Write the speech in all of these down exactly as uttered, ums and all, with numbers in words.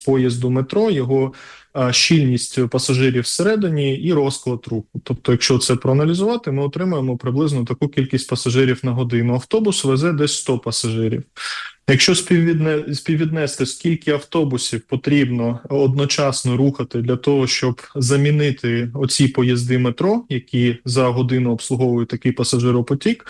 поїзду метро, його щільність пасажирів всередині і розклад руху. Тобто, якщо це проаналізувати, ми отримаємо приблизно таку кількість пасажирів на годину. Автобус везе десь сто пасажирів. Якщо співвідне, співвіднести, скільки автобусів потрібно одночасно рухати для того, щоб замінити оці поїзди метро, які за годину обслуговують такий пасажиропотік,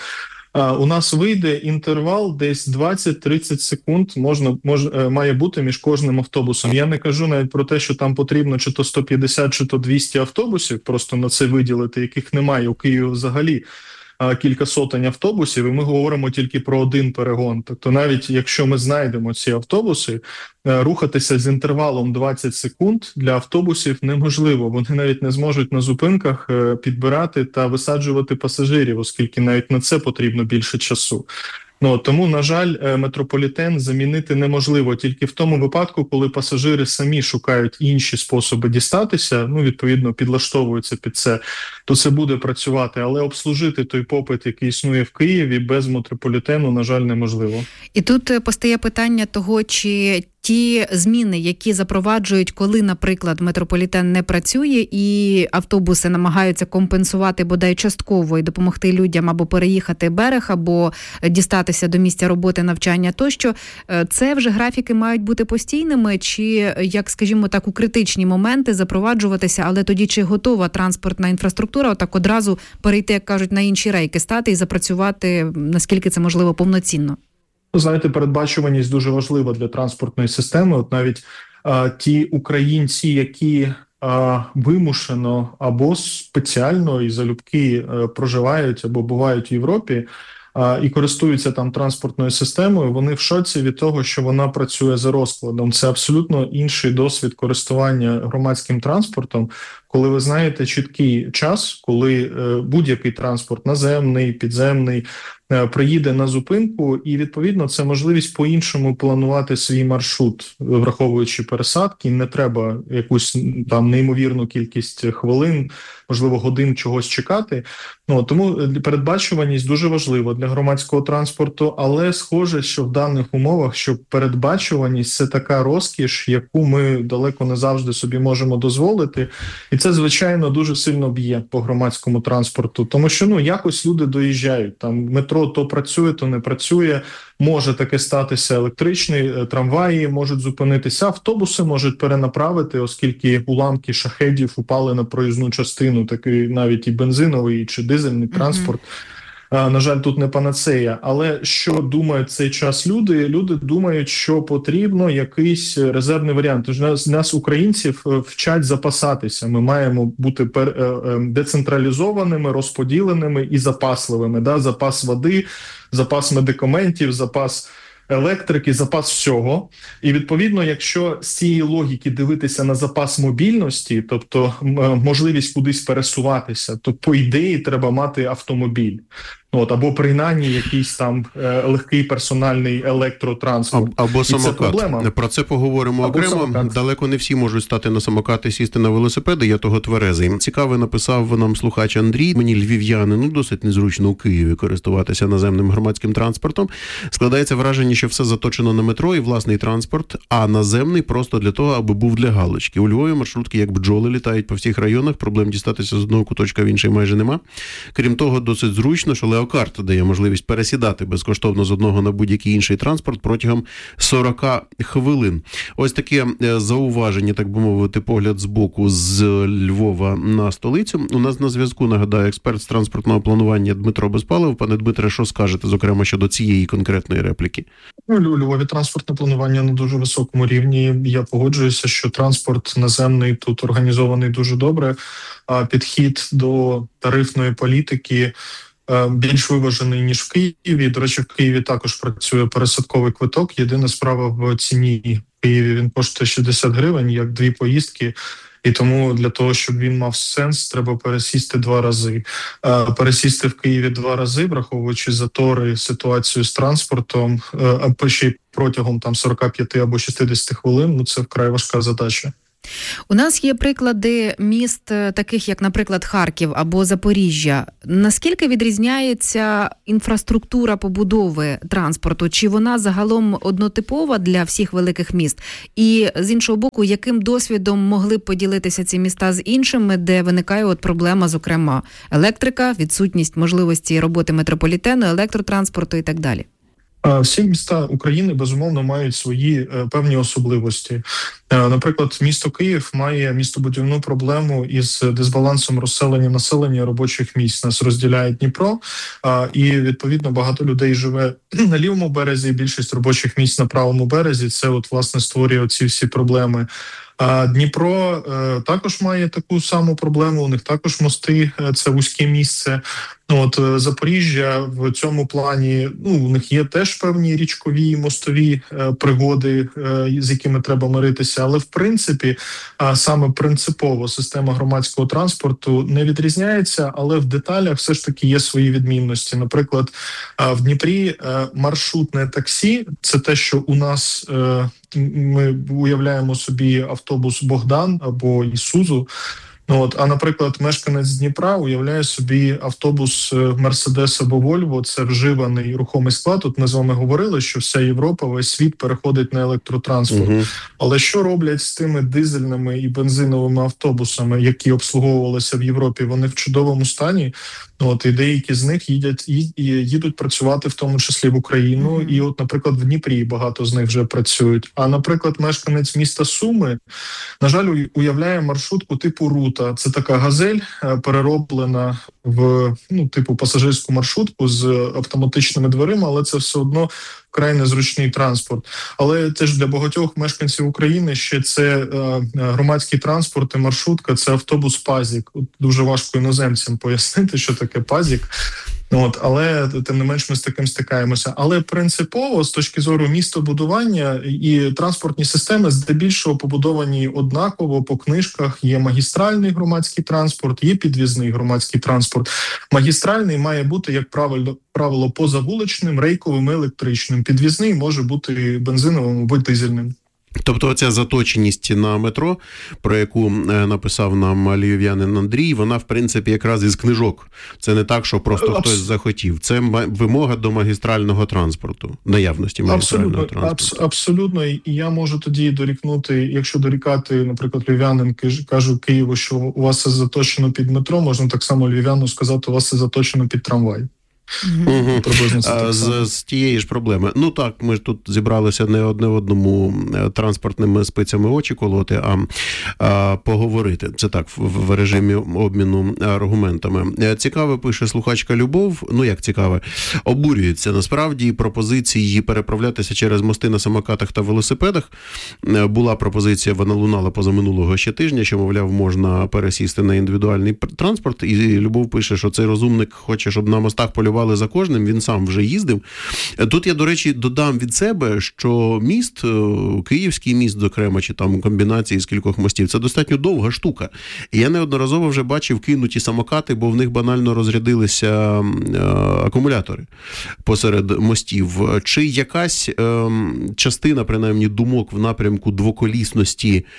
у нас вийде інтервал десь двадцять-тридцять секунд можна, мож, має бути між кожним автобусом. Я не кажу навіть про те, що там потрібно чи то сто п'ятдесят, чи то двісті автобусів, просто на це виділити, яких немає у Києві взагалі кілька сотень автобусів, і ми говоримо тільки про один перегон. Тобто навіть якщо ми знайдемо ці автобуси, рухатися з інтервалом двадцять секунд для автобусів неможливо. Вони навіть не зможуть на зупинках підбирати та висаджувати пасажирів, оскільки навіть на це потрібно більше часу. Ну, тому, на жаль, метрополітен замінити неможливо тільки в тому випадку, коли пасажири самі шукають інші способи дістатися, ну, відповідно, підлаштовуються під це, то це буде працювати. Але обслужити той попит, який існує в Києві, без метрополітену, на жаль, неможливо. І тут постає питання того, чи ті зміни, які запроваджують, коли, наприклад, метрополітен не працює і автобуси намагаються компенсувати бодай частково і допомогти людям або переїхати берег, або дістатися до місця роботи, навчання тощо, це вже графіки мають бути постійними чи, як, скажімо так, у критичні моменти запроваджуватися, але тоді чи готова транспортна інфраструктура отак одразу перейти, як кажуть, на інші рейки стати і запрацювати, наскільки це можливо, повноцінно? Знаєте, передбачуваність дуже важлива для транспортної системи. От навіть а, ті українці, які а, вимушено або спеціально і залюбки а, проживають або бувають в Європі а, і користуються там транспортною системою, вони в шоці від того, що вона працює за розкладом. Це абсолютно інший досвід користування громадським транспортом, коли ви знаєте чіткий час, коли е, будь-який транспорт, наземний, підземний, приїде на зупинку, і, відповідно, це можливість по-іншому планувати свій маршрут, враховуючи пересадки. Не треба якусь там неймовірну кількість хвилин, можливо, годин чогось чекати. Ну, тому передбачуваність дуже важлива для громадського транспорту, але схоже, що в даних умовах, що передбачуваність – це така розкіш, яку ми далеко не завжди собі можемо дозволити. І це, звичайно, дуже сильно б'є по громадському транспорту, тому що, ну, якось люди доїжджають, там метро то працює, то не працює, може таке статися, електричний, трамваї можуть зупинитися, автобуси можуть перенаправити, оскільки уламки шахедів упали на проїзну частину, такий навіть і бензиновий, чи дизельний mm-hmm. транспорт. На жаль, тут не панацея. Але що думають цей час люди? Люди думають, що потрібно якийсь резервний варіант. Тож нас, нас, українців, вчать запасатися. Ми маємо бути пер, децентралізованими, розподіленими і запасливими. Да? Запас води, запас медикаментів, запас електрики, запас всього. І, відповідно, якщо з цієї логіки дивитися на запас мобільності, тобто можливість кудись пересуватися, то, по ідеї, треба мати автомобіль. От, або принаймні якийсь там е, легкий персональний електротранспорт. А, або самокат. Це про це поговоримо або окремо. Самокат. Далеко не всі можуть стати на самокат і сісти на велосипеди, я того тверезий. Цікаво написав нам слухач Андрій. Мені львів'янину досить незручно у Києві користуватися наземним громадським транспортом. Складається враження, що все заточено на метро і власний транспорт, а наземний просто для того, аби був для галочки. У Львові маршрутки як бджоли літають по всіх районах, проблем дістатися з одного куточка в інший майже нема. Крім того, досить зручно, що Леокарт дає можливість пересідати безкоштовно з одного на будь-який інший транспорт протягом сорок хвилин. Ось таке зауваження, так би мовити, погляд з боку з Львова на столицю. У нас на зв'язку, нагадаю, експерт з транспортного планування Дмитро Безпалов. Пане Дмитре, що скажете, зокрема, щодо цієї конкретної репліки? У Львові транспортне планування на дуже високому рівні. Я погоджуюся, що транспорт наземний тут організований дуже добре, а підхід до тарифної політики більш виважений, ніж в Києві. До речі, в Києві також працює пересадковий квиток. Єдина справа в ціні. В Києві він коштує шістдесят гривень, як дві поїздки. І тому для того, щоб він мав сенс, треба пересісти два рази. Пересісти в Києві два рази, враховуючи затори, ситуацію з транспортом, а ще й протягом там сорок п'ять або шістдесят хвилин, ну це вкрай важка задача. У нас є приклади міст, таких як, наприклад, Харків або Запоріжжя. Наскільки відрізняється інфраструктура побудови транспорту? Чи вона загалом однотипова для всіх великих міст? І, з іншого боку, яким досвідом могли б поділитися ці міста з іншими, де виникає от проблема, зокрема, електрика, відсутність можливості роботи метрополітену, електротранспорту і так далі? Всі міста України, безумовно, мають свої певні особливості. Наприклад, місто Київ має містобудівну проблему із дисбалансом розселення населення робочих місць. Нас розділяє Дніпро, і, відповідно, багато людей живе на лівому березі, більшість робочих місць на правому березі. Це, от, власне, створює ці всі проблеми. А Дніпро е, також має таку саму проблему, у них також мости, е, це вузьке місце. От е, Запоріжжя в цьому плані, ну, у них є теж певні річкові, мостові е, пригоди, е, з якими треба миритися, але в принципі, а саме принципово система громадського транспорту не відрізняється, але в деталях все ж таки є свої відмінності. Наприклад, е, в Дніпрі е, маршрутне таксі – це те, що у нас е, ми уявляємо собі автобус «Богдан» або «Ісузу». От, а, наприклад, мешканець Дніпра уявляє собі автобус «Мерседес» або «Вольво». Це вживаний рухомий склад. От ми з вами говорили, що вся Європа, весь світ переходить на електротранспорт. Uh-huh. Але що роблять з тими дизельними і бензиновими автобусами, які обслуговувалися в Європі? Вони в чудовому стані. От, і деякі з них їдять і їдуть працювати, в тому числі в Україну. Mm-hmm. І от, наприклад, в Дніпрі багато з них вже працюють. А, наприклад, мешканець міста Суми, на жаль, уявляє маршрутку типу «Рута». Це така газель, перероблена в, ну, типу пасажирську маршрутку з автоматичними дверима, але це все одно вкрай незручний транспорт. Але теж для багатьох мешканців України ще це е, громадський транспорт і маршрутка, це автобус «Пазік». От дуже важко іноземцям пояснити, що таке «Пазік». От, але тим не менш ми з таким стикаємося. Але принципово, з точки зору містобудування і транспортні системи здебільшого побудовані однаково по книжках. Є магістральний громадський транспорт, є підвізний громадський транспорт. Магістральний має бути, як правило, правило позавуличним, рейковим, електричним. Підвізний може бути бензиновим або дизельним. Тобто оця заточеність на метро, про яку написав нам львів'янин Андрій, вона, в принципі, якраз із книжок. Це не так, що просто Абс... хтось захотів. Це вимога до магістрального транспорту, наявності магістрального абсолютно, транспорту. Абс- абсолютно. І я можу тоді дорікнути, якщо дорікати, наприклад, львів'янин каже Києву, що у вас це заточено під метро, можна так само львів'яну сказати, у вас це заточено під трамвай. Угу. А, з, з тієї ж проблеми. Ну так, ми ж тут зібралися не одне в одному транспортними спицями очі колоти, а, а поговорити. Це так, в, в режимі обміну аргументами. Цікаве, пише слухачка Любов, ну як цікаве, обурюється насправді пропозиції переправлятися через мости на самокатах та велосипедах. Була пропозиція, вона лунала позаминулого ще тижня, що, мовляв, можна пересісти на індивідуальний транспорт, і Любов пише, що цей розумник хоче, щоб на мостах полювали за кожним, він сам вже їздив. Тут я, до речі, додам від себе, що міст, київський міст, зокрема, чи там комбінації з кількох мостів, це достатньо довга штука. І я неодноразово вже бачив кинуті самокати, бо в них банально розрядилися акумулятори посеред мостів. Чи якась е, частина, принаймні, думок в напрямку двоколісності е,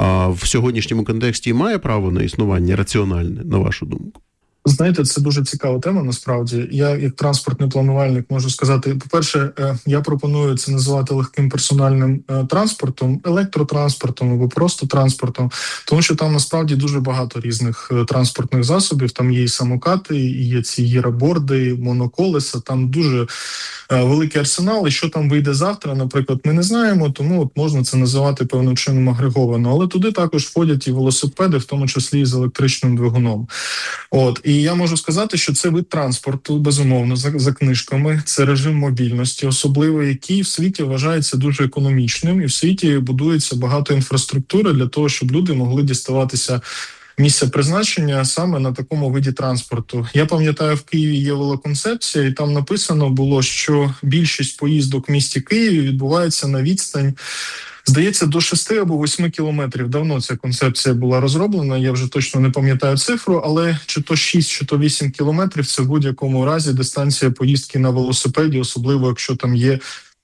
в сьогоднішньому контексті має право на існування раціональне, на вашу думку? Знаєте, це дуже цікава тема, насправді. Я, як транспортний планувальник, можу сказати, по-перше, я пропоную це називати легким персональним транспортом, електротранспортом або просто транспортом, тому що там насправді дуже багато різних транспортних засобів. Там є і самокати, і є ці гіраборди, моноколеса, там дуже великий арсенал. І що там вийде завтра, наприклад, ми не знаємо, тому от можна це називати певним чином агреговано. Але туди також входять і велосипеди, в тому числі і з електричним двигуном. От, і я можу сказати, що це вид транспорту, безумовно, за, за книжками. Це режим мобільності, особливо який в світі вважається дуже економічним. І в світі будується багато інфраструктури для того, щоб люди могли діставатися місця призначення саме на такому виді транспорту. Я пам'ятаю, в Києві є велоконцепція, і там написано було, що більшість поїздок в місті Києві відбувається на відстань, здається, до шести або восьми кілометрів. Давно ця концепція була розроблена, я вже точно не пам'ятаю цифру, але чи то шість, чи то вісім кілометрів – це в будь-якому разі дистанція поїздки на велосипеді, особливо якщо там є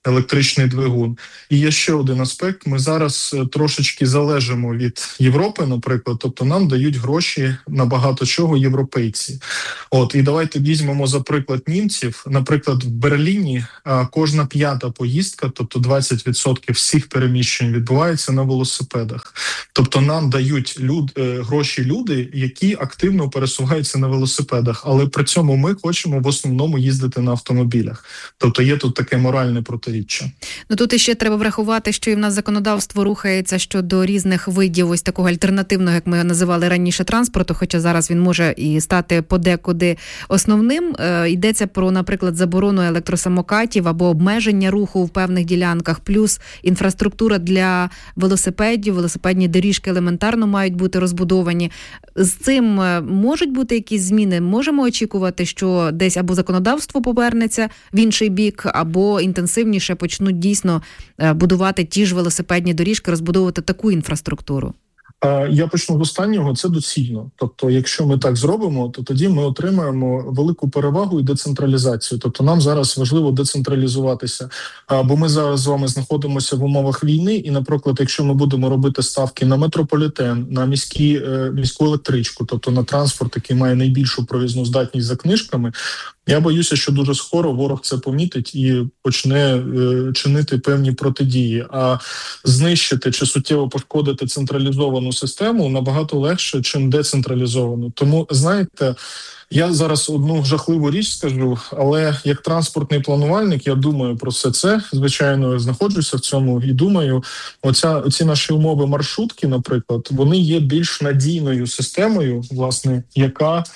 електричний двигун. І є ще один аспект. Ми зараз трошечки залежимо від Європи, наприклад, тобто нам дають гроші на багато чого європейці. От, і давайте візьмемо за приклад німців. Наприклад, в Берліні а, кожна п'ята поїздка, тобто двадцять відсотків всіх переміщень відбувається на велосипедах. Тобто нам дають люд, е, гроші люди, які активно пересуваються на велосипедах, але при цьому ми хочемо в основному їздити на автомобілях. Тобто є тут таке моральне протиріччя. Ну тут іще треба врахувати, що і в нас законодавство рухається щодо різних видів ось такого альтернативного, як ми його називали раніше, транспорту, хоча зараз він може і стати подекуди основним. Е, йдеться про, наприклад, заборону електросамокатів або обмеження руху в певних ділянках, плюс інфраструктура для велосипедів, велосипедні доріжки елементарно мають бути розбудовані. З цим можуть бути якісь зміни? Можемо очікувати, що десь або законодавство повернеться в інший бік, або інтенсивніше почнуть дійсно будувати ті ж велосипедні доріжки, розбудовувати таку інфраструктуру? Я почну з останнього, це доцільно. Тобто, якщо ми так зробимо, то тоді ми отримаємо велику перевагу і децентралізацію. Тобто нам зараз важливо децентралізуватися, бо ми зараз з вами знаходимося в умовах війни, і, наприклад, якщо ми будемо робити ставки на метрополітен, на міські, міську електричку, тобто на транспорт, який має найбільшу провізну здатність за книжками, я боюся, що дуже скоро ворог це помітить і почне е, чинити певні протидії. А знищити чи суттєво пошкодити централізовану систему набагато легше, чим децентралізовану. Тому, знаєте, я зараз одну жахливу річ скажу, але як транспортний планувальник я думаю про все це. Звичайно, знаходжуся в цьому і думаю, оця, оці наші умови маршрутки, наприклад, вони є більш надійною системою, власне, яка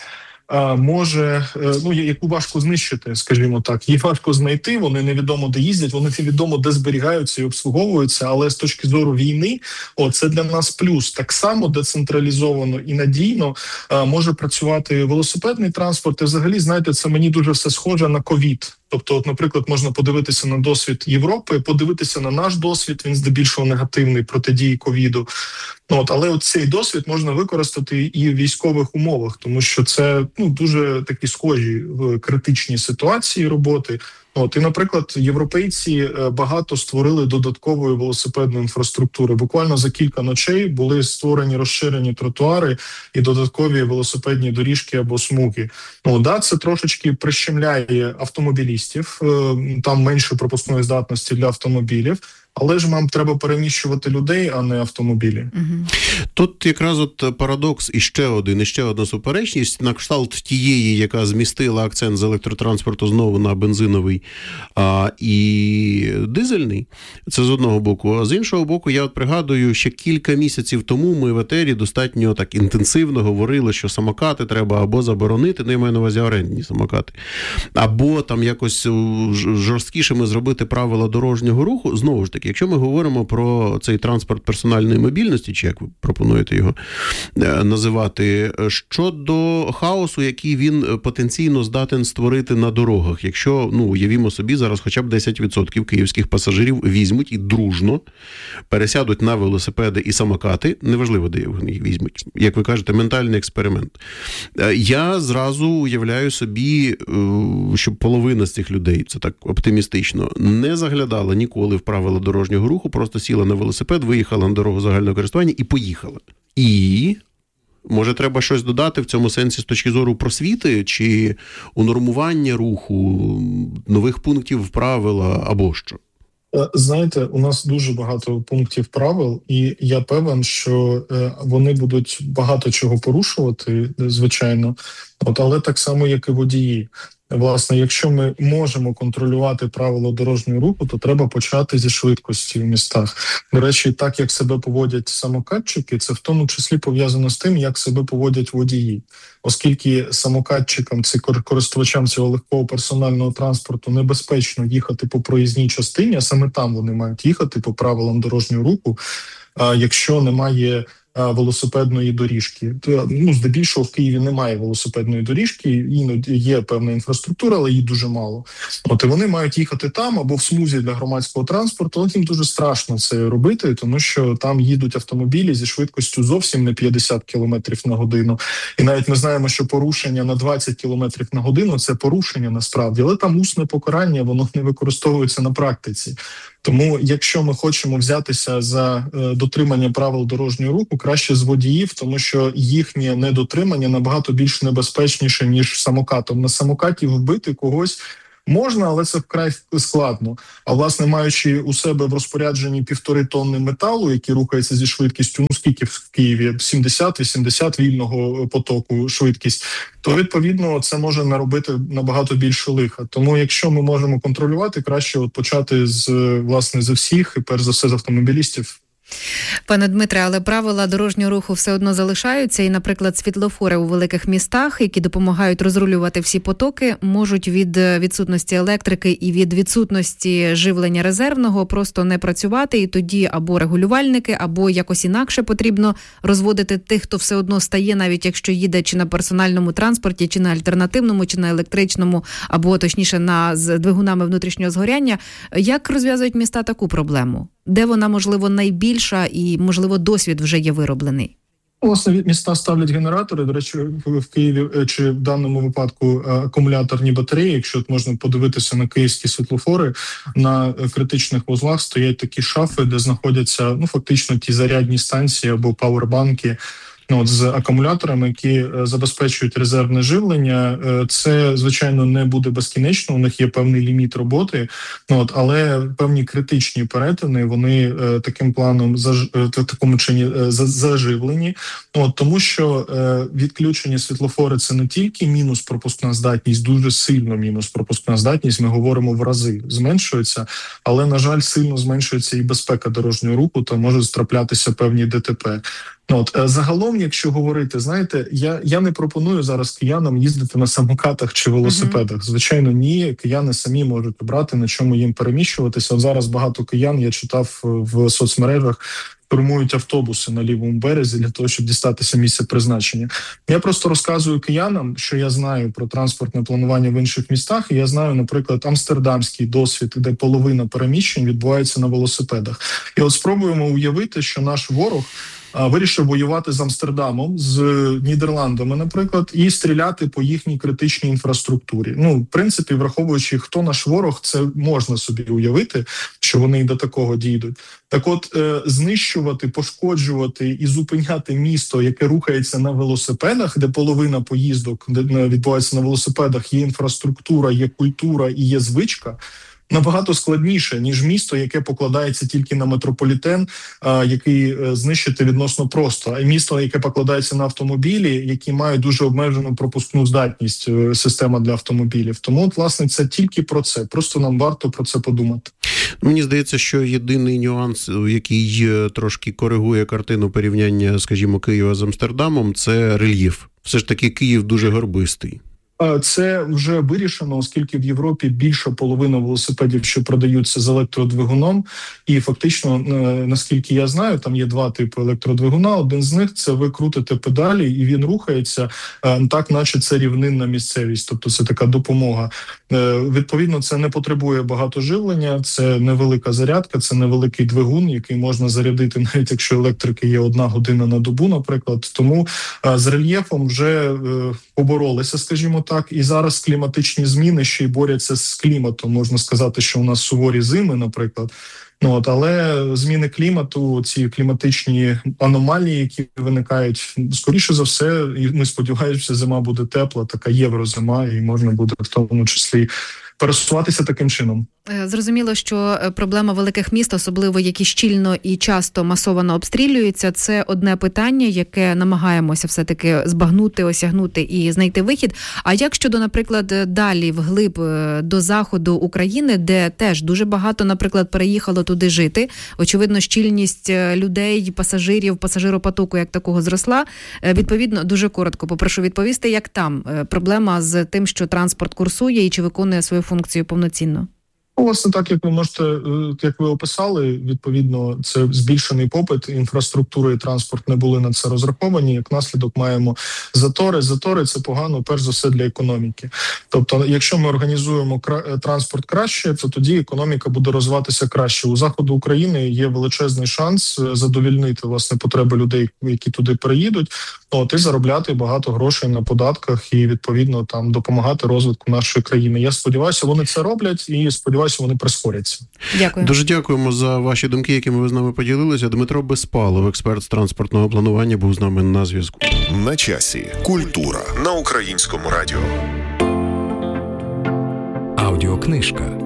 може, ну, яку важко знищити, скажімо так. Їх важко знайти, вони невідомо де їздять, вони невідомо де зберігаються і обслуговуються, але з точки зору війни, о, це для нас плюс. Так само децентралізовано і надійно а, може працювати велосипедний транспорт. І взагалі, знаєте, це мені дуже все схоже на ковід. Тобто, от, наприклад, можна подивитися на досвід Європи, подивитися на наш досвід, він здебільшого негативний протидії ковіду. Ну, от, але от цей досвід можна використати і в військових умовах, тому що це ну, дуже такі схожі в критичні ситуації роботи. От, і, наприклад, європейці багато створили додаткової велосипедної інфраструктури. Буквально за кілька ночей були створені розширені тротуари і додаткові велосипедні доріжки або смуги. Ну, да, це трошечки прищемляє автомобілістів, там менше пропускної здатності для автомобілів. Але ж нам треба переміщувати людей, а не автомобілі. Угу. Тут якраз от парадокс і ще один, і ще одна суперечність на кшталт тієї, яка змістила акцент з електротранспорту знову на бензиновий а, і дизельний. Це з одного боку. А з іншого боку, я от пригадую, ще кілька місяців тому ми в етері достатньо так інтенсивно говорили, що самокати треба або заборонити, не маю на увазі орендні самокати, або там якось жорсткішими зробити правила дорожнього руху. Знову ж таки, якщо ми говоримо про цей транспорт персональної мобільності, чи як ви пропонуєте його називати, щодо хаосу, який він потенційно здатен створити на дорогах, якщо, ну, уявімо собі, зараз хоча б десять відсотків київських пасажирів візьмуть і дружно пересядуть на велосипеди і самокати, неважливо, де вони їх візьмуть, як ви кажете, ментальний експеримент. Я зразу уявляю собі, що половина з цих людей, це так оптимістично, не заглядала ніколи в правила дорожнього руху, просто сіла на велосипед, виїхала на дорогу загального користування і поїхала. І, може, треба щось додати в цьому сенсі з точки зору просвіти, чи унормування руху, нових пунктів правила, або що? Знаєте, у нас дуже багато пунктів правил, і я певен, що вони будуть багато чого порушувати, звичайно, от, але так само, як і водії. Власне, якщо ми можемо контролювати правила дорожнього руху, то треба почати зі швидкості в містах. До речі, так, як себе поводять самокатчики, це в тому числі пов'язано з тим, як себе поводять водії. Оскільки самокатчикам, це користувачам цього легкого персонального транспорту небезпечно їхати по проїзній частині, а саме там вони мають їхати по правилам дорожнього руху, якщо немає велосипедної доріжки. Ну, здебільшого в Києві немає велосипедної доріжки, іноді є певна інфраструктура, але її дуже мало. От і вони мають їхати там або в смузі для громадського транспорту, але їм дуже страшно це робити, тому що там їдуть автомобілі зі швидкістю зовсім не п'ятдесят кілометрів на годину. І навіть ми знаємо, що порушення на двадцять кілометрів на годину – це порушення насправді, але там усне покарання, воно не використовується на практиці. Тому, якщо ми хочемо взятися за е, дотримання правил дорожнього руху, краще з водіїв, тому що їхнє недотримання набагато більш небезпечніше, ніж самокатом. На самокаті вбити когось можна, але це вкрай складно. А власне, маючи у себе в розпорядженні півтори тонни металу, який рухається зі швидкістю, ну скільки в Києві, сімдесят-вісімдесят вільного потоку швидкість, то відповідно це може наробити набагато більше лиха. Тому якщо ми можемо контролювати, краще от почати з власне з всіх і перш за все з автомобілістів. Пане Дмитре, але правила дорожнього руху все одно залишаються, і, наприклад, світлофори у великих містах, які допомагають розрулювати всі потоки, можуть від відсутності електрики і від відсутності живлення резервного просто не працювати, і тоді або регулювальники, або якось інакше потрібно розводити тих, хто все одно стає, навіть якщо їде чи на персональному транспорті, чи на альтернативному, чи на електричному, або точніше на з двигунами внутрішнього згоряння. Як розв'язують міста таку проблему? Де вона, можливо, найбільша і, можливо, досвід вже є вироблений? Власне, міста ставлять генератори. До речі, в Києві, чи в даному випадку акумуляторні батареї, якщо от можна подивитися на київські світлофори, на критичних вузлах стоять такі шафи, де знаходяться, ну, фактично ті зарядні станції або пауербанки, ну, от, з акумуляторами, які забезпечують резервне живлення. Це, звичайно, не буде безкінечно, у них є певний ліміт роботи, ну, от, але певні критичні перетини, вони таким планом, заж... такому чині заживлені. Ну, от, тому що відключені світлофори – це не тільки мінус пропускна здатність, дуже сильно мінус пропускна здатність, ми говоримо в рази, зменшується, але, на жаль, сильно зменшується і безпека дорожнього руху, та можуть траплятися певні ДТП. От, загалом, якщо говорити, знаєте, я, я не пропоную зараз киянам їздити на самокатах чи велосипедах. Звичайно, ні, кияни самі можуть обрати, на чому їм переміщуватися. От зараз багато киян, я читав в соцмережах, штурмують автобуси на лівому березі для того, щоб дістатися місця призначення. Я просто розказую киянам, що я знаю про транспортне планування в інших містах, і я знаю, наприклад, амстердамський досвід, де половина переміщень відбувається на велосипедах. І от спробуємо уявити, що наш ворог вирішив воювати з Амстердамом, з Нідерландами, наприклад, і стріляти по їхній критичній інфраструктурі. Ну, в принципі, враховуючи, хто наш ворог, це можна собі уявити, що вони і до такого дійдуть. Так от, е, знищувати, пошкоджувати і зупиняти місто, яке рухається на велосипедах, де половина поїздок де відбувається на велосипедах, є інфраструктура, є культура і є звичка, набагато складніше, ніж місто, яке покладається тільки на метрополітен, а, який а, знищити відносно просто. А місто, яке покладається на автомобілі, які мають дуже обмежену пропускну здатність, а, система для автомобілів. Тому, от, власне, це тільки про це. Просто нам варто про це подумати. Мені здається, що єдиний нюанс, який трошки коригує картину порівняння, скажімо, Києва з Амстердамом, це рельєф. Все ж таки Київ дуже горбистий. Це вже вирішено, оскільки в Європі більша половина велосипедів, що продаються з електродвигуном, і фактично, наскільки я знаю, там є два типи електродвигуна. Один з них – це ви крутите педалі, і він рухається так, наче це рівнинна місцевість, тобто це така допомога. Відповідно, це не потребує багато живлення, це невелика зарядка, це невеликий двигун, який можна зарядити, навіть якщо електрики є одна година на добу, наприклад. Тому з рельєфом вже поборолися, скажімо так, і зараз кліматичні зміни ще й борються з кліматом. Можна сказати, що у нас суворі зими, наприклад. Ну, от, але зміни клімату, ці кліматичні аномалії, які виникають, скоріше за все, і ми сподіваємося, що зима буде тепла, така єврозима, і можна буде в тому числі пересуватися таким чином. Зрозуміло, що проблема великих міст, особливо які щільно і часто масово обстрілюються, це одне питання, яке намагаємося все-таки збагнути, осягнути і знайти вихід. А як щодо, наприклад, далі вглиб до заходу України, де теж дуже багато, наприклад, переїхало туди жити, очевидно, щільність людей, пасажирів, пасажиропотоку як такого зросла. Відповідно, дуже коротко попрошу відповісти, як там проблема з тим, що транспорт курсує і чи виконує свою функцію повноцінно? Власне, так, як ви можете, як ви описали, відповідно, це збільшений попит, інфраструктура і транспорт не були на це розраховані, як наслідок маємо затори. Затори – це погано, перш за все, для економіки. Тобто, якщо ми організуємо транспорт краще, то тоді економіка буде розвиватися краще. У заходу України є величезний шанс задовільнити, власне, потреби людей, які туди переїдуть, от, і заробляти багато грошей на податках і, відповідно, там допомагати розвитку нашої країни. Я сподіваюся, вони це роблять і сподіваюся, вони прискоряться. Дякую. Дуже дякуємо за ваші думки, якими ви з нами поділилися. Дмитро Безпалов, експерт з транспортного планування, був з нами на зв'язку. На часі. Культура на Українському радіо. Аудіокнижка.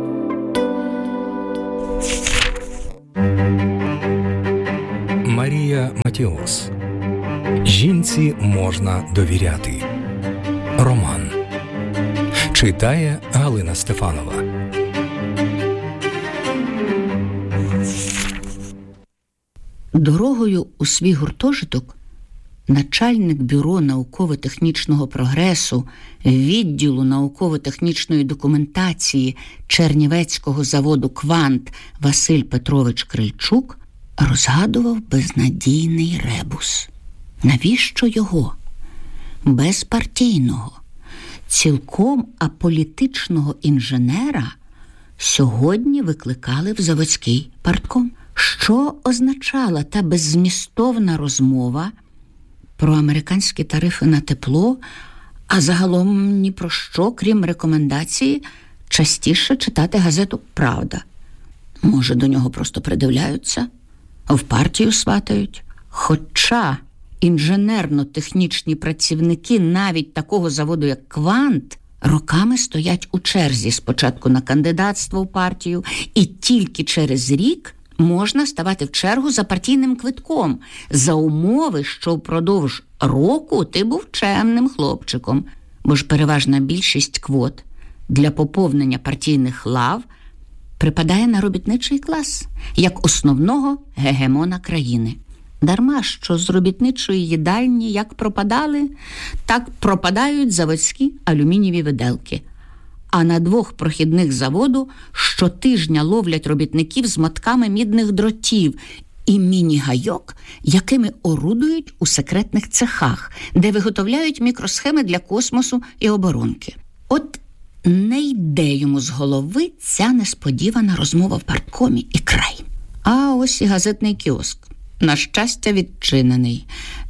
Марія Матіос. Жінці можна довіряти. Роман. Читає Галина Стефанова. Дорогою у свій гуртожиток начальник бюро науково-технічного прогресу відділу науково-технічної документації Чернівецького заводу «Квант» Василь Петрович Крильчук розгадував безнадійний ребус. Навіщо його? Безпартійного, цілком аполітичного інженера сьогодні викликали в заводський партком. Що означала та беззмістовна розмова про американські тарифи на тепло, а загалом ні про що, крім рекомендації, частіше читати газету «Правда»? Може, до нього просто придивляються, в партію сватають? Хоча інженерно-технічні працівники навіть такого заводу, як «Квант», роками стоять у черзі спочатку на кандидатство в партію, і тільки через рік можна ставати в чергу за партійним квитком, за умови, що впродовж року ти був чемним хлопчиком. Бо ж переважна більшість квот для поповнення партійних лав припадає на робітничий клас, як основного гегемона країни. Дарма, що з робітничої їдальні як пропадали, так пропадають заводські алюмінієві виделки. А на двох прохідних заводу щотижня ловлять робітників з мотками мідних дротів і міні-гайок, якими орудують у секретних цехах, де виготовляють мікросхеми для космосу і оборонки. От не йде йому з голови ця несподівана розмова в парткомі і край. А ось і газетний кіоск. На щастя, відчинений.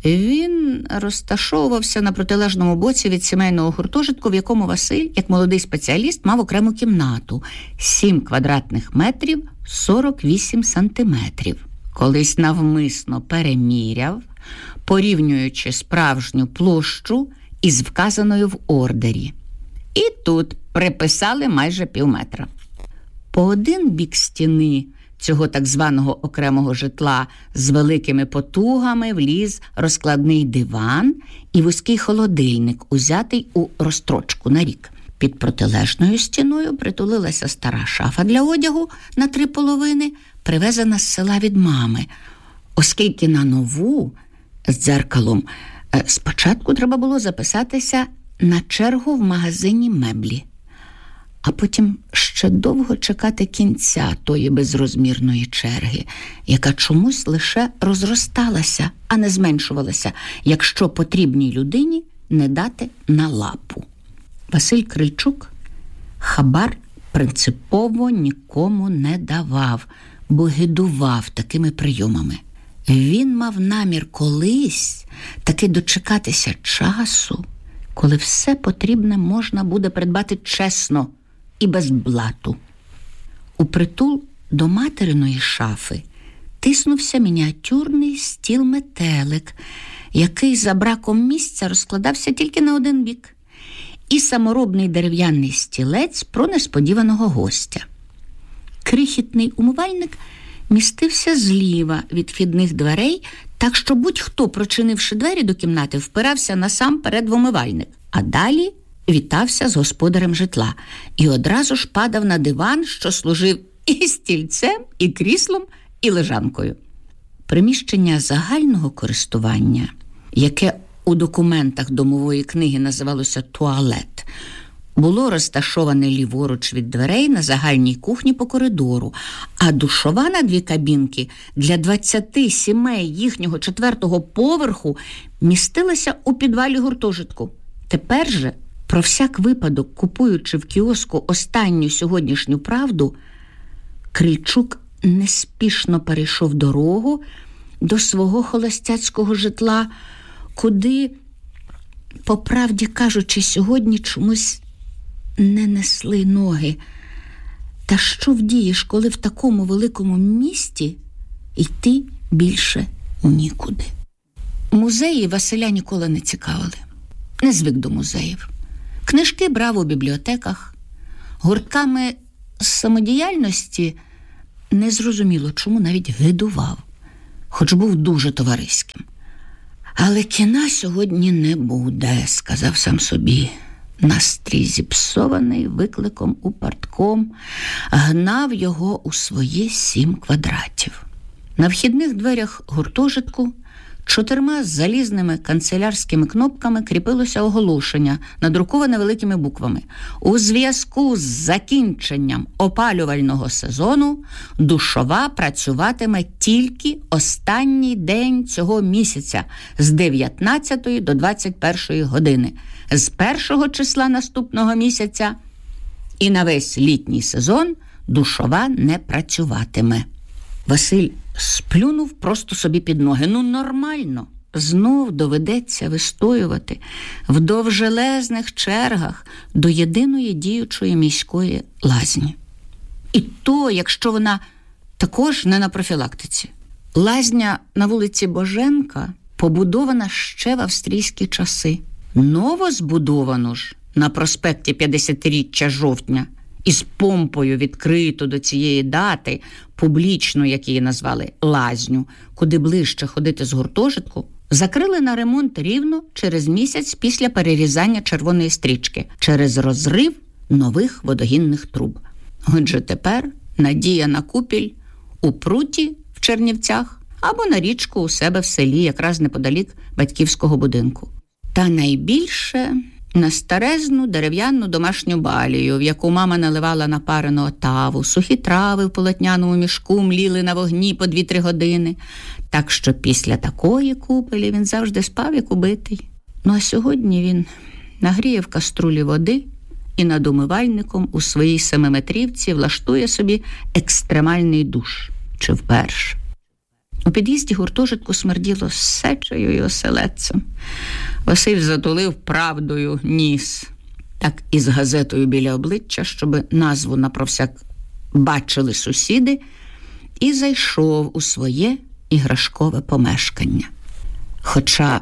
Він розташовувався на протилежному боці від сімейного гуртожитку, в якому Василь, як молодий спеціаліст, мав окрему кімнату. сім квадратних метрів, сорок вісім сантиметрів. Колись навмисно переміряв, порівнюючи справжню площу із вказаною в ордері. І тут приписали майже півметра. По один бік стіни цього так званого окремого житла з великими потугами вліз розкладний диван і вузький холодильник, узятий у розстрочку на рік. Під протилежною стіною притулилася стара шафа для одягу на три половини, привезена з села від мами, оскільки на нову з дзеркалом спочатку треба було записатися на чергу в магазині меблі, а потім ще довго чекати кінця тої безрозмірної черги, яка чомусь лише розросталася, а не зменшувалася, якщо потрібній людині не дати на лапу. Василь Крильчук хабар принципово нікому не давав, бо гидував такими прийомами. Він мав намір колись таки дочекатися часу, коли все потрібне можна буде придбати чесно і без блату. У притул до материної шафи тиснувся мініатюрний стіл-метелик, який за браком місця розкладався тільки на один бік, і саморобний дерев'яний стілець про несподіваного гостя. Крихітний умивальник містився зліва від вхідних дверей, так що будь-хто, прочинивши двері до кімнати, впирався насамперед в умивальник, а далі вітався з господарем житла і одразу ж падав на диван, що служив і стільцем, і кріслом, і лежанкою. Приміщення загального користування, яке у документах домової книги називалося туалет, було розташоване ліворуч від дверей на загальній кухні по коридору, а душова на дві кабінки для двадцяти сімей їхнього четвертого поверху містилася у підвалі гуртожитку. Тепер же, про всяк випадок, купуючи в кіоску останню сьогоднішню правду, Крильчук неспішно перейшов дорогу до свого холостяцького житла, куди, по правді кажучи, сьогодні чомусь не несли ноги. Та що вдієш, коли в такому великому місті йти більше нікуди? Музеї Василя ніколи не цікавили. Не звик до музеїв. Книжки брав у бібліотеках. Гуртками самодіяльності незрозуміло чому навіть гидував, хоч був дуже товариським. Але кіна сьогодні не буде, сказав сам собі. Настрій зіпсований викликом у партком гнав його у свої сім квадратів. На вхідних дверях гуртожитку чотирма залізними канцелярськими кнопками кріпилося оголошення, надруковане великими буквами. У зв'язку з закінченням опалювального сезону душова працюватиме тільки останній день цього місяця з дев'ятнадцятої до двадцять першої години. З першого числа наступного місяця і на весь літній сезон душова не працюватиме. Василь сплюнув просто собі під ноги. Ну, нормально. Знов доведеться вистоювати в довжелезних чергах до єдиної діючої міської лазні. І то, якщо вона також не на профілактиці. Лазня на вулиці Боженка побудована ще в австрійські часи. Новозбудовану ж на проспекті п'ятдесятиріччя жовтня із помпою відкрито до цієї дати, публічно, як її назвали, лазню, куди ближче ходити з гуртожитку, закрили на ремонт рівно через місяць після перерізання червоної стрічки, через розрив нових водогінних труб. Отже, тепер надія на купіль у Пруті в Чернівцях або на річку у себе в селі, якраз неподалік батьківського будинку. Та найбільше на старезну дерев'яну домашню балію, в яку мама наливала напарену отаву, сухі трави в полотняному мішку мліли на вогні по дві-три години. Так що після такої купелі він завжди спав, як убитий. Ну а сьогодні він нагріє в каструлі води і над умивальником у своїй семиметрівці влаштує собі екстремальний душ. Чи вперше. У під'їзді гуртожитку смерділо сечею і оселедцем. Василь затулив правдою ніс, так і з газетою біля обличчя, щоб назву напровсяк бачили сусіди, і зайшов у своє іграшкове помешкання. Хоча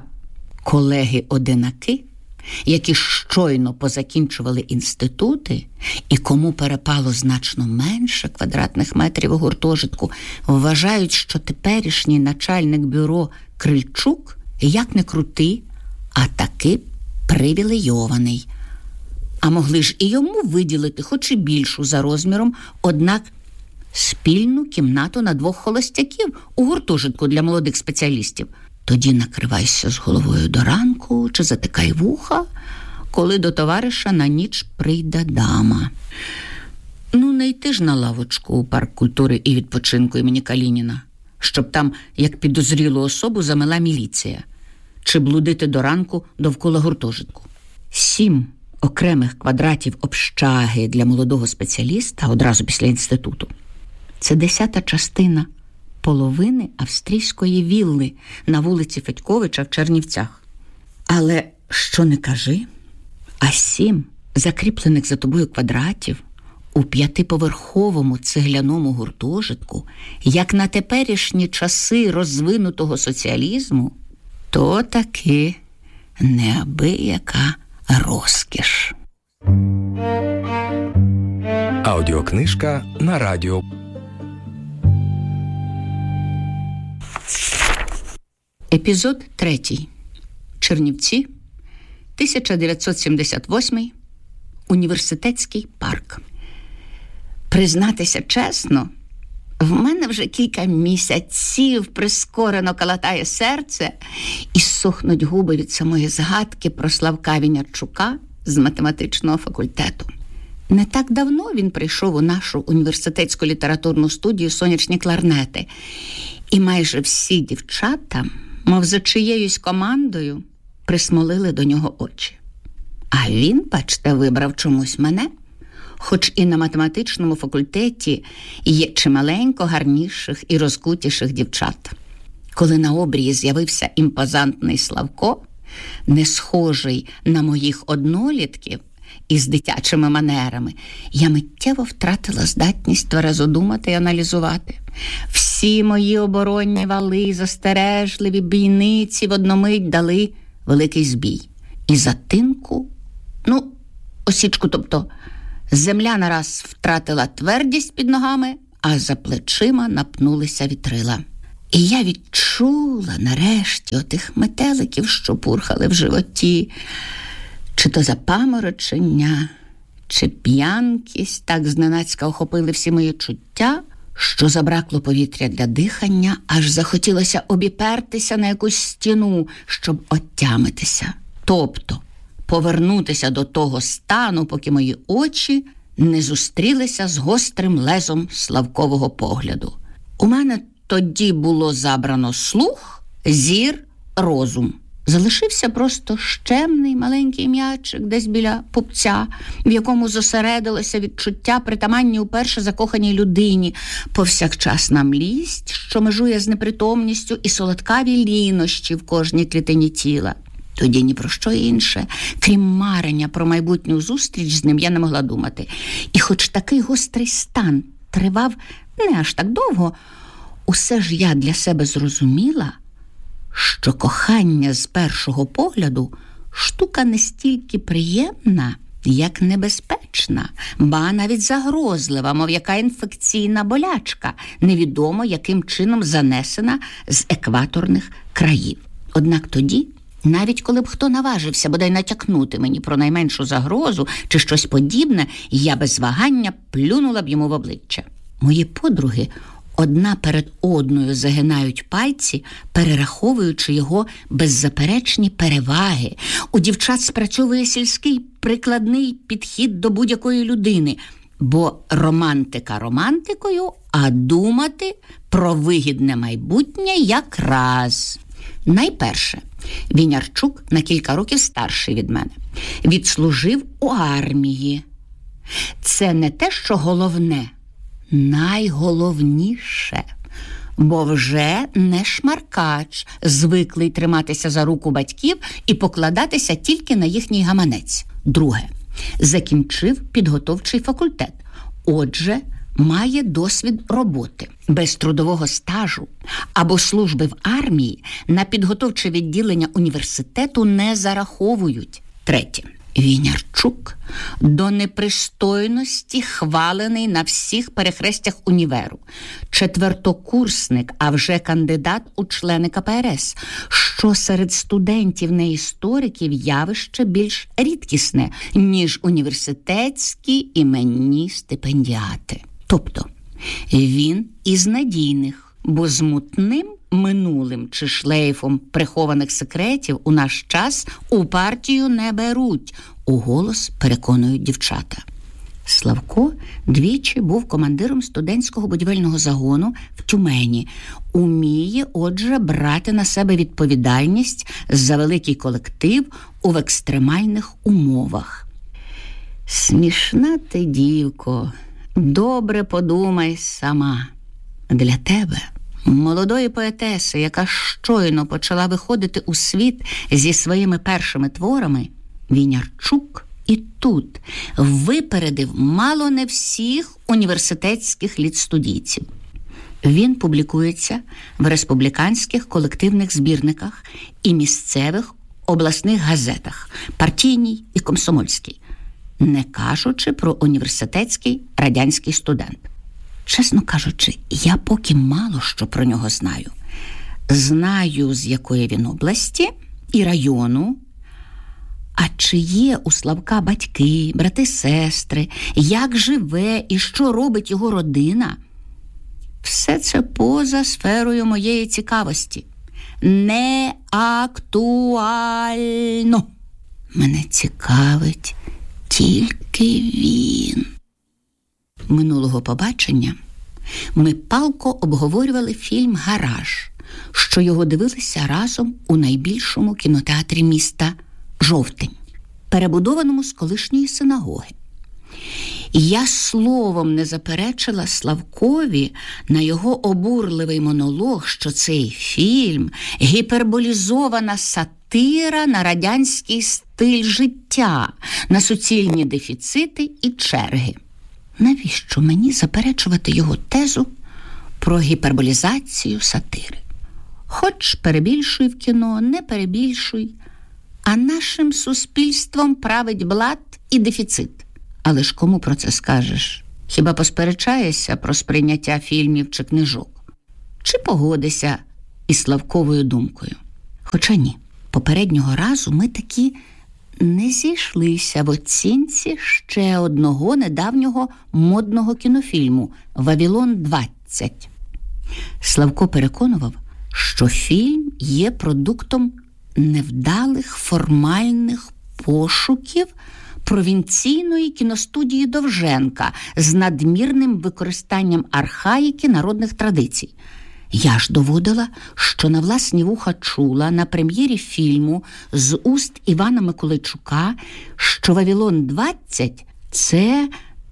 колеги-одинаки, які щойно позакінчували інститути і кому перепало значно менше квадратних метрів у гуртожитку, вважають, що теперішній начальник бюро Крильчук, як не крутий, а таки привілейований. А могли ж і йому виділити хоч і більшу за розміром, однак спільну кімнату на двох холостяків у гуртожитку для молодих спеціалістів. Тоді накривайся з головою до ранку чи затикай вуха, коли до товариша на ніч прийде дама. Ну, не йти ж на лавочку у парк культури і відпочинку імені Калініна, щоб там, як підозрілу особу, замила міліція, чи блудити до ранку довкола гуртожитку. Сім окремих квадратів общаги для молодого спеціаліста одразу після інституту – це десята частина половини австрійської вілли на вулиці Федьковича в Чернівцях. Але що не кажи, а сім закріплених за тобою квадратів у п'ятиповерховому цегляному гуртожитку, як на теперішні часи розвинутого соціалізму, то таки неабияка розкіш. Аудіокнижка на радіо. Епізод третій. Чернівці, тисяча дев'ятсот сімдесят восьмий, університетський парк. Признатися чесно, в мене вже кілька місяців прискорено калатає серце і сохнуть губи від самої згадки про Славка Вінярчука з математичного факультету. Не так давно він прийшов у нашу університетську літературну студію «Сонячні кларнети». І майже всі дівчата, мов за чиєюсь командою, присмолили до нього очі. А він, бачите, вибрав чомусь мене, хоч і на математичному факультеті є чималенько гарніших і розкутіших дівчат. Коли на обрії з'явився імпозантний Славко, не схожий на моїх однолітків із дитячими манерами, я миттєво втратила здатність тверезо думати і аналізувати. Всі мої оборонні вали, застережливі бійниці в одномить дали великий збій. І затинку, ну, осічку, тобто, земля нараз втратила твердість під ногами, а за плечима напнулися вітрила. І я відчула нарешті отих метеликів, що пурхали в животі. Чи то запаморочення, чи п'янкість так зненацька охопили всі мої чуття, що забракло повітря для дихання, аж захотілося обіпертися на якусь стіну, щоб оттямитися. Тобто повернутися до того стану, поки мої очі не зустрілися з гострим лезом Славкового погляду. У мене тоді було забрано слух, зір, розум. Залишився просто щемний маленький м'ячик десь біля пупця, в якому зосередилося відчуття притаманні уперше закоханій людині, повсякчасна млість, що межує з непритомністю, і солодкаві лінощі в кожній клітині тіла. Тоді ні про що інше, крім марення про майбутню зустріч з ним, я не могла думати. І хоч такий гострий стан тривав не аж так довго, усе ж я для себе зрозуміла, що кохання з першого погляду штука не стільки приємна, як небезпечна, ба навіть загрозлива, мов яка інфекційна болячка, невідомо яким чином занесена з екваторних країв. Однак тоді, навіть коли б хто наважився бодай натякнути мені про найменшу загрозу чи щось подібне, я без вагання плюнула б йому в обличчя. Мої подруги одна перед одною загинають пальці, перераховуючи його беззаперечні переваги. У дівчат спрацьовує сільський прикладний підхід до будь-якої людини, бо романтика романтикою, а думати про вигідне майбутнє якраз. Найперше, Вінярчук на кілька років старший від мене. Відслужив у армії. Це не те, що головне, найголовніше, бо вже не шмаркач, звиклий триматися за руку батьків і покладатися тільки на їхній гаманець. Друге, закінчив підготовчий факультет, отже, має досвід роботи. Без трудового стажу або служби в армії на підготовче відділення університету не зараховують. Третє. Вінярчук до непристойності хвалений на всіх перехрестях універу. Четвертокурсник, а вже кандидат у члени ка пе ер ес, що серед студентів-неісториків явище більш рідкісне, ніж університетські іменні стипендіати. Тобто він із надійних, бо з мутним минулим чи шлейфом прихованих секретів у наш час у партію не беруть, уголос переконують дівчата. Славко двічі був командиром студентського будівельного загону в Тюмені. Уміє, отже, брати на себе відповідальність за великий колектив у екстремальних умовах. Смішна ти, дівко, добре подумай сама. Для тебе, молодої поетеси, яка щойно почала виходити у світ зі своїми першими творами, Вінярчук і тут випередив мало не всіх університетських літстудійців. Він публікується в республіканських колективних збірниках і місцевих обласних газетах, партійній і комсомольській, не кажучи про університетський радянський студент. Чесно кажучи, я поки мало що про нього знаю. Знаю, з якої він області і району. А чи є у Славка батьки, брати, сестри, як живе і що робить його родина? Все це поза сферою моєї цікавості. Не актуально. Мене цікавить тільки він. Минулого побачення ми палко обговорювали фільм «Гараж», що його дивилися разом у найбільшому кінотеатрі міста «Жовтень», перебудованому з колишньої синагоги. Я словом не заперечила Славкові на його обурливий монолог, що цей фільм – гіперболізована сатира на радянський стиль життя, на суцільні дефіцити і черги. Навіщо мені заперечувати його тезу про гіперболізацію сатири? Хоч перебільшуй в кіно, не перебільшуй, а нашим суспільством править блат і дефіцит. Але ж кому про це скажеш? Хіба посперечаєшся про сприйняття фільмів чи книжок? Чи погодишся із Славковою думкою? Хоча ні, попереднього разу ми таки не зійшлися в оцінці ще одного недавнього модного кінофільму «Вавилон-двадцять». Славко переконував, що фільм є продуктом невдалих формальних пошуків провінційної кіностудії Довженка з надмірним використанням архаїки народних традицій. Я ж доводила, що на власні вуха чула на прем'єрі фільму з уст Івана Миколайчука, що «Вавилон-двадцять» – це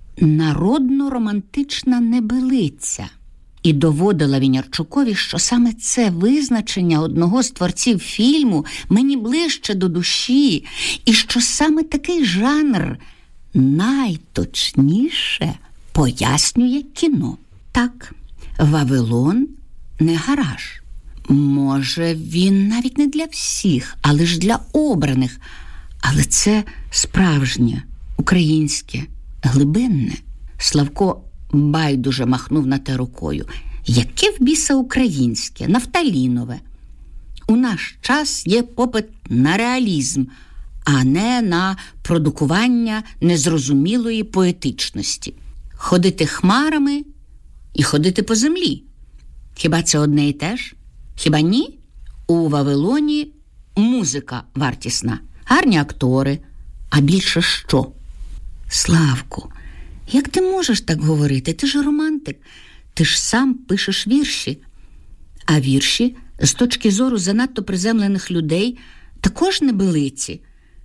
народно-романтична небелиця. І доводила Вінярчукові, що саме це визначення одного з творців фільму мені ближче до душі, і що саме такий жанр найточніше пояснює кіно. Так, «Вавилон» не гараж. Може, він навіть не для всіх, але ж для обраних. Але це справжнє, українське, глибинне. Славко байдуже махнув на те рукою. Яке в біса українське, нафталінове? У наш час є попит на реалізм, а не на продукування незрозумілої поетичності. Ходити хмарами і ходити по землі. Хіба це одне і те ж? Хіба ні? У «Вавилоні» музика вартісна, гарні актори, а більше що? Славку, як ти можеш так говорити? Ти ж романтик. Ти ж сам пишеш вірші. А вірші, з точки зору занадто приземлених людей, також небелиці.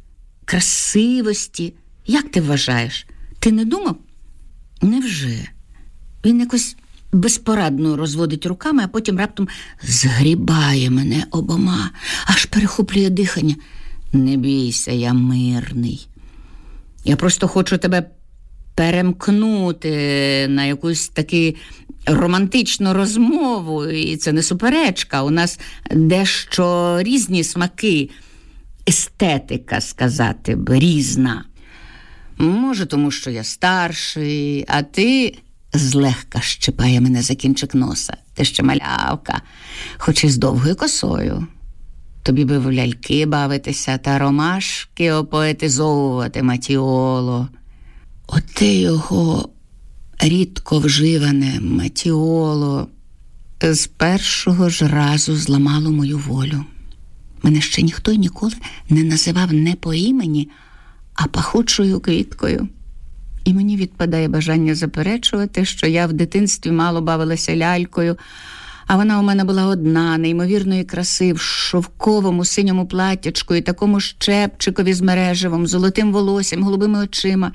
Красивості. Як ти вважаєш? Ти не думав? Невже? Він якось безпорадно розводить руками, а потім раптом згрібає мене обома, аж перехоплює дихання. Не бійся, я мирний. Я просто хочу тебе перемкнути на якусь таку романтичну розмову, і це не суперечка. У нас дещо різні смаки, естетика, сказати б, різна. Може, тому що я старший, а ти злегка щипає мене за кінчик носа. Ти ще малявка, хоч і з довгою косою. Тобі би в ляльки бавитися та ромашки опоетизовувати, Матіоло. Оте його рідко вживане Матіоло з першого ж разу зламало мою волю. Мене ще ніхто й ніколи не називав не по імені, а пахучою квіткою. І мені відпадає бажання заперечувати, що я в дитинстві мало бавилася лялькою, а вона у мене була одна, неймовірної краси, в шовковому синьому платтячку і такому щепчикові з мережевом, золотим волоссям, голубими очима.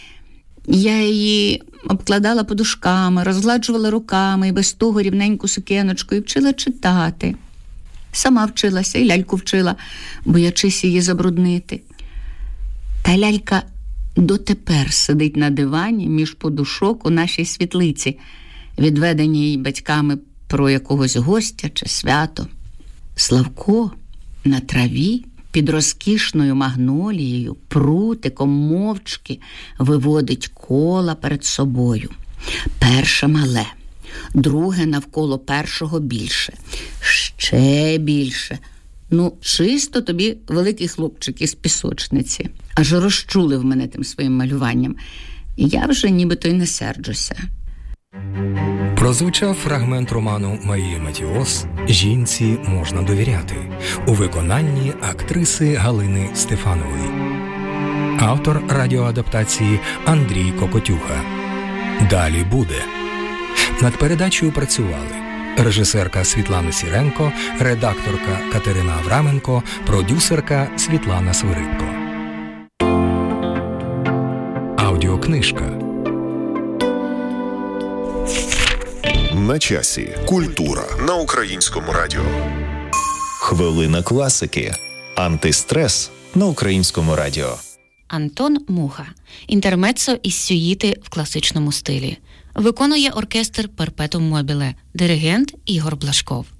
Я її обкладала подушками, розгладжувала руками і без того рівненьку сукеночку і вчила читати. Сама вчилася і ляльку вчила, боячись її забруднити. Та лялька дотепер сидить на дивані між подушок у нашій світлиці, відведеній їй батьками про якогось гостя чи свято. Славко на траві під розкішною магнолією прутиком мовчки виводить кола перед собою. Перше мале, друге навколо першого більше, ще більше. Ну, чисто тобі великий хлопчик із пісочниці. Аж розчулив мене тим своїм малюванням. Я вже нібито й не серджуся. Прозвучав фрагмент роману Марії Матіос «Жінці можна довіряти» у виконанні актриси Галини Стефанової. Автор радіоадаптації Андрій Кокотюха. Далі буде. Над передачею працювали режисерка Світлана Сіренко, редакторка Катерина Авраменко, продюсерка Світлана Свиридко. Аудіокнижка. На часі. Культура на Українському радіо. Хвилина класики. Антистрес на Українському радіо. Антон Муха. Інтермеццо із сюїти в класичному стилі. Виконує оркестр Перпетум Мобіле. Диригент Ігор Блашков.